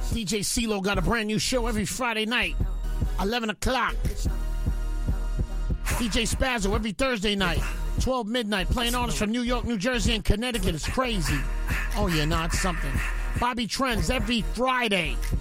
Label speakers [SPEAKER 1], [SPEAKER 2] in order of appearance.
[SPEAKER 1] DJ CeeLo got a brand new show every Friday night, 11 o'clock. DJ Spazzo every Thursday night, 12 midnight, playing artists from New York, New Jersey, and Connecticut. It's crazy. Oh, yeah, it's something. Bobby Trends every Friday.